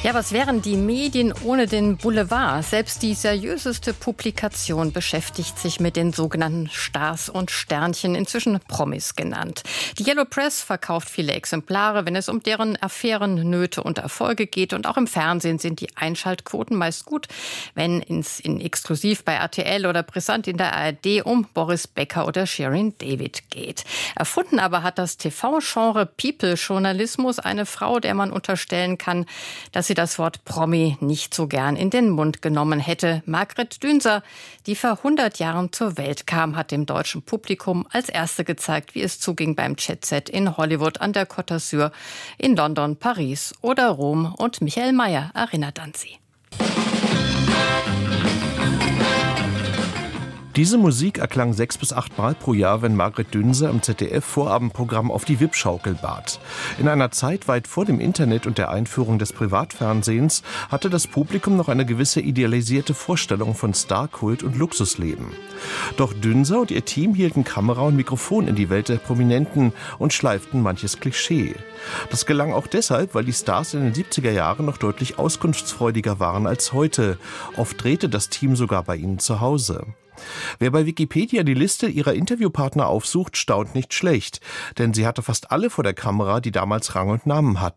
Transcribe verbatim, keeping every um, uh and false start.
Ja, was wären die Medien ohne den Boulevard? Selbst die seriöseste Publikation beschäftigt sich mit den sogenannten Stars und Sternchen, inzwischen Promis genannt. Die Yellow Press verkauft viele Exemplare, wenn es um deren Affären, Nöte und Erfolge geht. Und auch im Fernsehen sind die Einschaltquoten meist gut, wenn es in exklusiv bei R T L oder brisant in der A R D um Boris Becker oder Shirin David geht. Erfunden aber hat das T V-Genre People-Journalismus eine Frau, der man unterstellen kann, dass sie das Wort Promi nicht so gern in den Mund genommen hätte. Margret Dünser, die vor hundert Jahren zur Welt kam, hat dem deutschen Publikum als erste gezeigt, wie es zuging beim Jet-Set in Hollywood, an der Côte d'Azur, in London, Paris oder Rom. Und Michael Mayer erinnert an sie. Diese Musik erklang sechs bis acht Mal pro Jahr, wenn Margret Dünser im Z D F-Vorabendprogramm auf die Wippschaukel bat. In einer Zeit weit vor dem Internet und der Einführung des Privatfernsehens hatte das Publikum noch eine gewisse idealisierte Vorstellung von Starkult und Luxusleben. Doch Dünser und ihr Team hielten Kamera und Mikrofon in die Welt der Prominenten und schleiften manches Klischee. Das gelang auch deshalb, weil die Stars in den siebziger Jahren noch deutlich auskunftsfreudiger waren als heute. Oft drehte das Team sogar bei ihnen zu Hause. Wer bei Wikipedia die Liste ihrer Interviewpartner aufsucht, staunt nicht schlecht, denn sie hatte fast alle vor der Kamera, die damals Rang und Namen hatten.